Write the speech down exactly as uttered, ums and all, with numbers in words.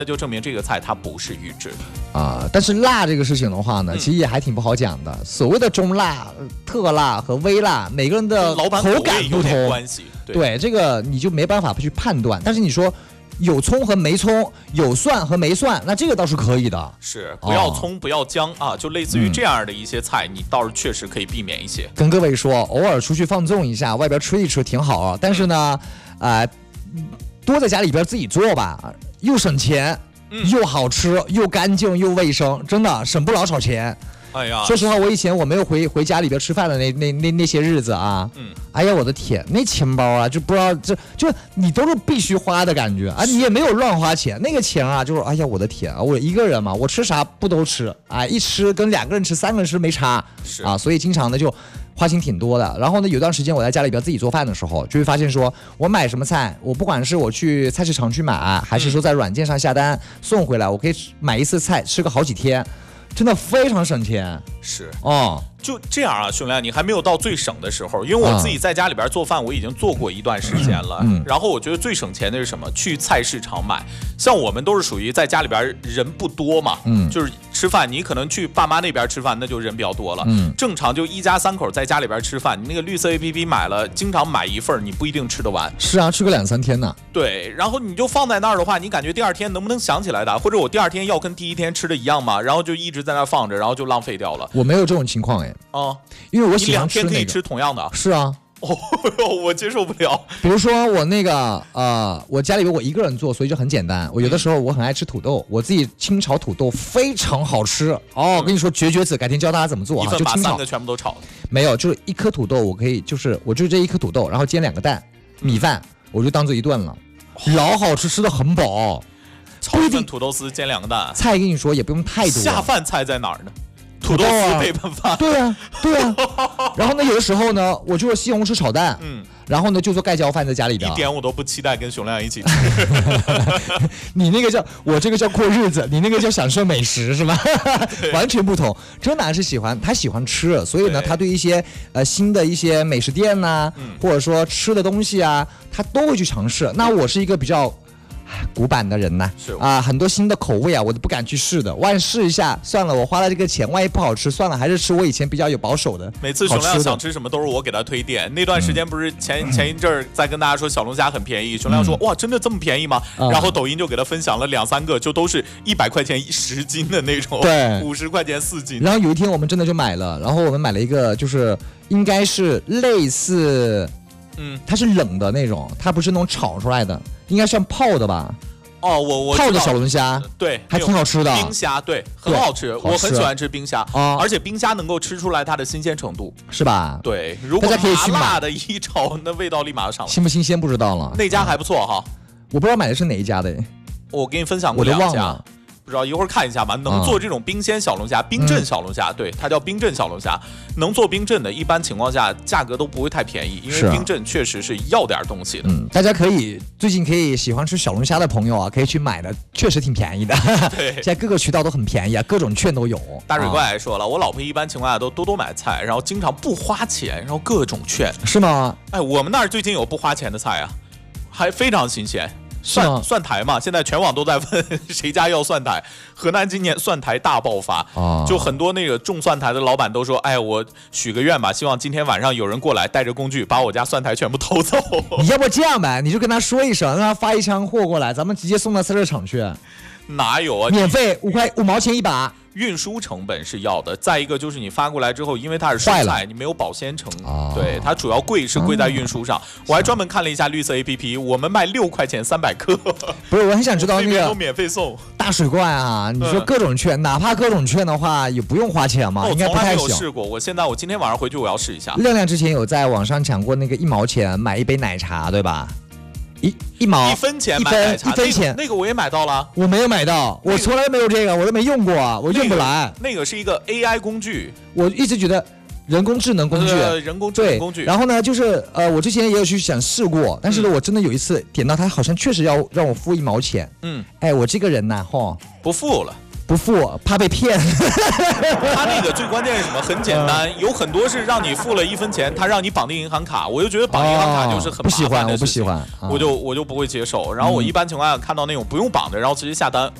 那就证明这个菜它不是预制的啊、呃。但是辣这个事情的话呢，嗯、其实也还挺不好讲的。所谓的中辣、特辣和微辣，每个人的口感不同， 关系 对, 对这个你就没办法去判断。但是你说有葱和没葱，有蒜和没蒜，那这个倒是可以的。 是不要葱、哦、不要姜啊，就类似于这样的一些菜，嗯、你倒是确实可以避免一些。 跟各位说，偶尔出去放纵一下，外边吃一吃挺好啊。但是呢，呃，多在家里边自己做吧。又省钱，嗯、又好吃，又干净，又卫生，真的省不老少钱。 哎呀， 说实话，我以前我没有回回家里边吃饭的那那那那些日子啊，嗯，哎呀，我的天，那钱包啊，就不知道这就你都是必须花的感觉啊，你也没有乱花钱，那个钱啊，就是哎呀，我的天啊，我一个人嘛，我吃啥不都吃，哎，一吃跟两个人吃、三个人吃没差， 是啊，所以经常的就。花钱挺多的，然后呢，有段时间我在家里边自己做饭的时候，就会发现说，我买什么菜，我不管是我去菜市场去买，还是说在软件上下单送回来，我可以买一次菜吃个好几天，真的非常省钱。 是哦。 就这样啊，兄弟，你还没有到最省的时候，因为我自己在家里边做饭，我已经做过一段时间了。嗯，然后我觉得最省钱的是什么？去菜市场买。像我们都是属于在家里边人不多嘛，嗯，就是吃饭，你可能去爸妈那边吃饭，那就人比较多了。嗯，正常就一家三口在家里边吃饭，你那个绿色 A P P 买了，经常买一份，你不一定吃得完。 是啊，吃个两三天呢。 对，然后你就放在那儿的话，你感觉第二天能不能想起来的？或者我第二天要跟第一天吃的一样吗？然后就一直在那放着，然后就浪费掉了。 我没有这种情况哎。 哦， 因为我喜欢吃、那个、 你两天可以吃同样的。 是啊。 哦，我接受不了。 比如说我那个呃，我家里边我一个人做，所以就很简单。我有的时候我很爱吃土豆，我自己清炒土豆非常好吃哦。我跟你说绝绝子，改天教大家怎么做啊？ 一份把就三个全部都炒。 没有，就是一颗土豆，我可以就是我就这一颗土豆，然后煎两个蛋，米饭我就当做一顿了，老好吃，吃的很饱。 炒一份土豆丝煎两个蛋， 菜跟你说也不用太多。 下饭菜在哪儿呢？土豆丝配拌饭。 对啊，对啊。然后呢，有的时候呢，我就西红柿炒蛋，嗯，然后呢就做盖浇饭在家里边。 一点我都不期待跟熊亮一起吃。 你那个叫我这个叫过日子，你那个叫享受美食是吧？完全不同。真男是喜欢他喜欢吃，所以呢，他对一些呃新的一些美食店呐、啊，嗯、或者说吃的东西啊，他都会去尝试。那我是一个比较。古板的人呐、啊，啊，很多新的口味啊，我都不敢去试的。万一试一下，算了，我花了这个钱，万一不好吃，算了，还是吃我以前比较有保守的。 每次熊亮想吃什么都是我给他推荐。那段时间不是前、嗯、前一阵儿在跟大家说小龙虾很便宜，熊亮说、嗯、哇，真的这么便宜吗？嗯、然后抖音就给他分享了两三个，就都是一百块钱十斤的那种， 对， 五十块钱四斤。 然后有一天我们真的就买了，然后我们买了一个，就是应该是类似。嗯，它是冷的那种，它不是那种炒出来的，应该算泡的吧？ 哦，我我泡的小龙虾， 对， 还挺好吃的。 冰虾，对，很好吃， 好吃我很喜欢吃冰虾啊，而且冰虾能够吃出来它的新鲜程度， 是吧？ 对，如果麻辣的一炒，那味道立马就上来。 新不新鲜不知道了。 那家还不错哈， 我不知道买的是哪一家的， 我给你分享过两家。不知道一会儿看一下吧，能做这种冰鲜小龙虾、嗯、冰镇小龙虾，对，它叫冰镇小龙虾。能做冰镇的，一般情况下价格都不会太便宜，因为冰镇确实是要点东西的。 嗯，大家可以最近可以喜欢吃小龙虾的朋友啊，可以去买的，确实挺便宜的。 对， 现在各个渠道都很便宜啊，各种券都有。 大水怪还说了，啊、我老婆一般情况下都多多买菜，然后经常不花钱，然后各种券。 是吗？ 哎，我们那儿最近有不花钱的菜啊，还非常新鲜。蒜蒜苔嘛，现在全网都在问谁家要蒜苔。河南今年蒜苔大爆发，哦、就很多那个种蒜苔的老板都说：“哎，我许个愿吧，希望今天晚上有人过来带着工具把我家蒜苔全部偷走。” 你要不这样呗，你就跟他说一声，让他发一箱货过来，咱们直接送到菜市场去。 哪有啊？ 免费五块五毛钱一把。 运输成本是要的，再一个就是你发过来之后，因为它是蔬菜，你没有保鲜成，哦、对它主要贵是贵在运输上。哦、我还专门看了一下绿色 A P P， 我们卖六块钱三百克。 不是，我很想知道那个都免费送大水怪啊！你说各种券，嗯、哪怕各种券的话，也不用花钱嘛？ 哦、 应该不太行。 我从来没有试过，我现在我今天晚上回去我要试一下。 亮亮之前有在网上抢过那个一毛钱买一杯奶茶，对吧？一一毛一分钱买奶茶， 一分钱、 那个，那个我也买到了， 我没有买到，我从来没有这个，我都没用过，我用不来。 那个、那个是一个 A I 工具， 我一直觉得人工智能工具， 呃、人工智能工具。 然后呢，就是呃，我之前也有去想试过，但是呢，嗯、我真的有一次点到它，好像确实要让我付一毛钱。嗯，哎，我这个人呐，吼， 不付了。 不付，怕被骗。 他那个最关键是什么？很简单，嗯、有很多是让你付了一分钱，他让你绑定银行卡，我就觉得绑银行卡就是很麻烦的事情， 不喜欢，我不喜欢， 我就我就不会接受。然后我一般情况下看到那种不用绑的，然后直接下单。